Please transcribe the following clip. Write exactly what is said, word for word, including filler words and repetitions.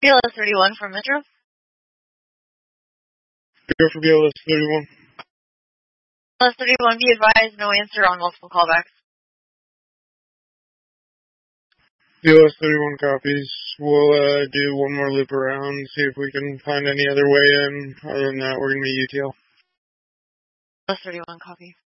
B L S thirty-one from Metro. Go for B L S thirty-one. B L S thirty-one, be advised, no answer on multiple callbacks. B L S thirty-one copies. We'll uh, do one more loop around, see if we can find any other way in. Other than that, we're going to be U T L. B L S thirty-one copy.